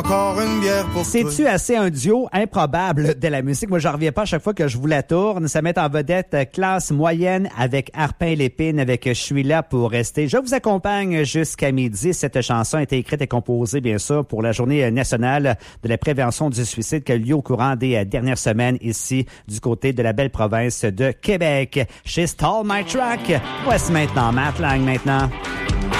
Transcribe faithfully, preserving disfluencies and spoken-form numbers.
Encore une bière pour toi. C'est-tu assez un duo improbable de la musique? Moi, je reviens pas à chaque fois que je vous la tourne. Ça met en vedette classe moyenne avec Arpin Lépine, avec Je suis là pour rester. Je vous accompagne jusqu'à midi. Cette chanson a été écrite et composée, bien sûr, pour la journée nationale de la prévention du suicide qui a eu lieu au courant des dernières semaines ici du côté de la belle province de Québec. Chez Stall My Track. Voici maintenant Matt Lang maintenant.